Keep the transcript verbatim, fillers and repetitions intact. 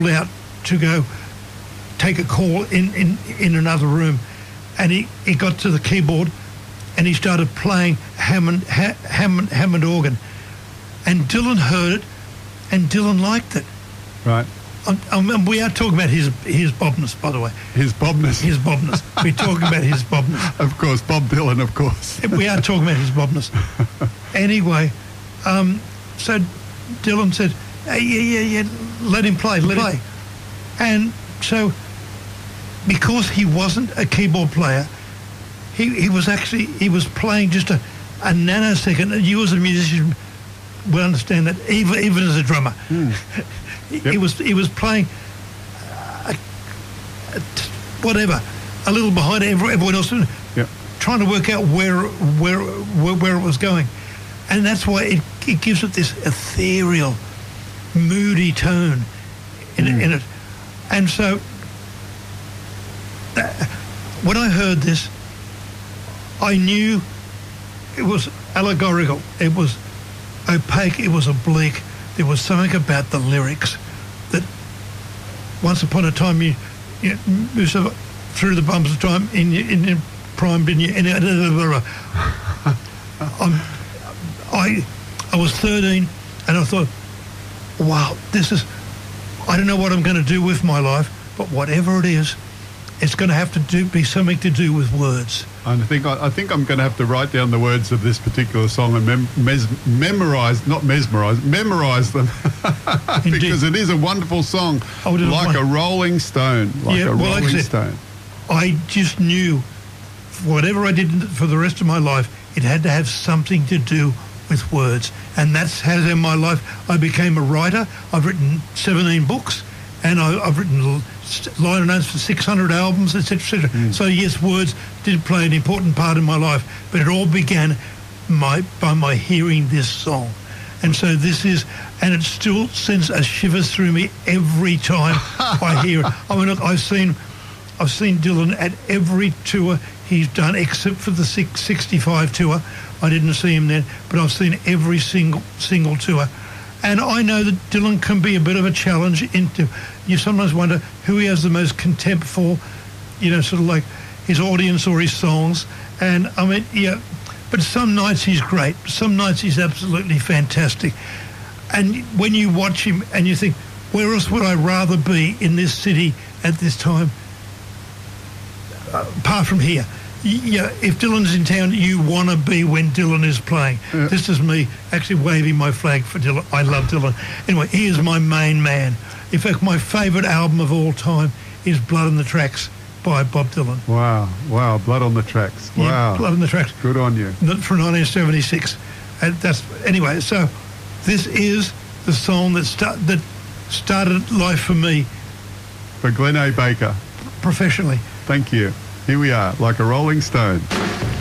out to go take a call in, in, in another room, and he, he got to the keyboard and he started playing Hammond, ha, Hammond, Hammond organ, and Dylan heard it and Dylan liked it. Right. Um, um, we are talking about his his Bobness, by the way. His Bobness. His Bobness. We're talking about his Bobness. Of course, Bob Dylan, of course. We are talking about his Bobness. Anyway, um, so Dylan said, hey, yeah, yeah, yeah, let him play, let him play. And so, because he wasn't a keyboard player, he, he was actually, he was playing just a, a nanosecond. You as a musician will understand that, even, even as a drummer. Mm. Yep. He was he was playing uh, a, a, whatever, a little behind everyone else, yep. trying to work out where where where, where it was going, and that's why it, it gives it this ethereal, moody tone in, mm. in it. And so, uh, when I heard this, I knew it was allegorical. It was opaque. It was oblique. There was something about the lyrics that once upon a time you, you moved through the bumps of time in your, in your prime, didn't you? In, I'm, I, I was thirteen and I thought, wow, this is, I don't know what I'm going to do with my life, but whatever it is, it's going to have to do be something to do with words. And I think I, I think I'm going to have to write down the words of this particular song and mem- mes- memorize, not mesmerize, memorize them, because it is a wonderful song, like a rolling stone, like yeah, a well, rolling like I said, stone. I just knew, whatever I did for the rest of my life, it had to have something to do with words, and that's how in my life I became a writer. I've written seventeen books, and I, I've written liner notes for six hundred albums, et cetera, et cetera. Mm. So yes, words did play an important part in my life, but it all began my, by my hearing this song. And so this is, and it still sends a shivers through me every time I hear it. I mean, look, I've seen, I've seen Dylan at every tour he's done, except for the sixty-five tour. I didn't see him then, but I've seen every single single tour. And I know that Dylan can be a bit of a challenge into, you sometimes wonder who he has the most contempt for, you know, sort of like his audience or his songs. And I mean, yeah, but some nights he's great. Some nights he's absolutely fantastic. And when you watch him and you think, where else would I rather be in this city at this time, uh, apart from here? Yeah, if Dylan's in town, you want to be when Dylan is playing. Yeah. This is me actually waving my flag for Dylan. I love Dylan. Anyway, he is my main man. In fact, my favourite album of all time is Blood on the Tracks by Bob Dylan. Wow, wow, Blood on the Tracks. Wow. Yeah, Blood on the Tracks. Good on you. From nineteen seventy-six. And that's, anyway, so this is the song that, start, that started life for me. For Glenn A. Baker. Professionally. Thank you. Here we are, like a rolling stone.